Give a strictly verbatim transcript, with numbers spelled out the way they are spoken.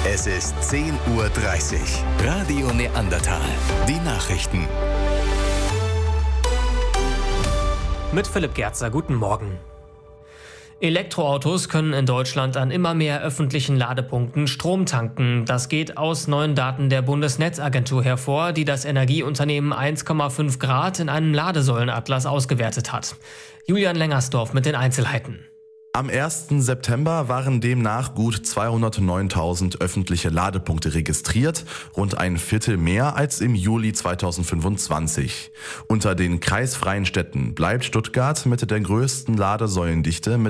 Es ist zehn Uhr dreißig. Radio Neandertal. Die Nachrichten. Mit Philipp Gerzer, guten Morgen. Elektroautos können in Deutschland an immer mehr öffentlichen Ladepunkten Strom tanken. Das geht aus neuen Daten der Bundesnetzagentur hervor, die das Energieunternehmen eins Komma fünf Grad in einem Ladesäulenatlas ausgewertet hat. Julian Lengersdorf mit den Einzelheiten. Am ersten September waren demnach gut zweihundertneuntausend öffentliche Ladepunkte registriert, rund ein Viertel mehr als im Juli zweitausendfünfundzwanzig. Unter den kreisfreien Städten bleibt Stuttgart mit der größten Ladesäulendichte mit